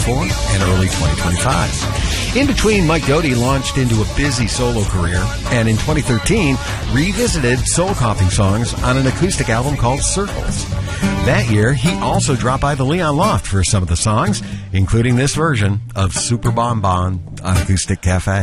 2024 and early 2025. In between, Mike Doughty launched into a busy solo career, and in 2013 revisited soul coughing songs on an acoustic album called Circles. That year, he also dropped by the Leon Loft for some of the songs, including this version of Super Bon Bon on Acoustic Cafe.